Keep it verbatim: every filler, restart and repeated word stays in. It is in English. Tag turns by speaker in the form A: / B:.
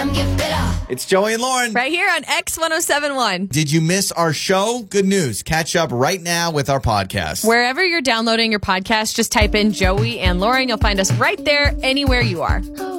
A: them get better.
B: It's Joey and Lauren.
C: Right here on X ten seventy-one.
B: Did you miss our show? Good news. Catch up right now with our podcast.
C: Wherever you're downloading your podcast, just type in Joey and Lauren. You'll find us right there, anywhere you are.